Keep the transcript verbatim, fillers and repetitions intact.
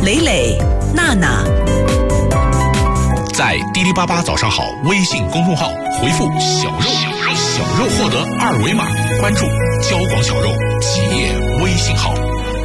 磊磊、娜娜。 在滴滴八八早上好微信公众号回复小肉小肉小肉获得二维码，关注交广小肉企业微信号。